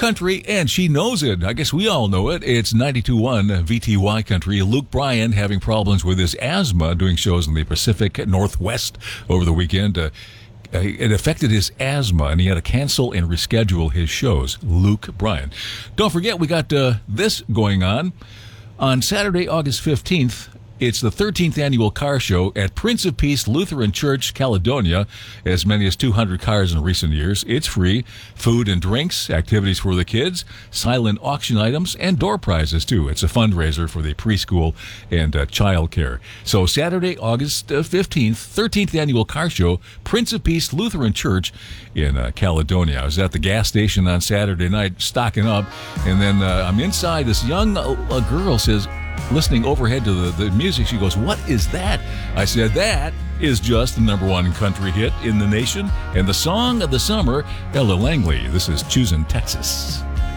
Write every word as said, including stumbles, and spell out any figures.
country, and she knows it. I guess we all know it. It's ninety-two point one V T Y Country. Luke Bryan having problems with his asthma, doing shows in the Pacific Northwest over the weekend. Uh, It affected his asthma, and he had to cancel and reschedule his shows. Luke Bryan. Don't forget, we got uh, this going on. On Saturday, August fifteenth, it's the thirteenth annual car show at Prince of Peace Lutheran Church, Caledonia. As many as two hundred cars in recent years. It's free. Food and drinks, activities for the kids, silent auction items, and door prizes, too. It's a fundraiser for the preschool and uh, child care. So Saturday, August fifteenth, thirteenth annual car show, Prince of Peace Lutheran Church in uh, Caledonia. I was at the gas station on Saturday night stocking up, and then uh, I'm inside. This young uh, girl says, listening overhead to the, the music, she goes, "What is that?" I said, "That is just the number one country hit in the nation and the song of the summer, Ella Langley." This is Choosing Texas.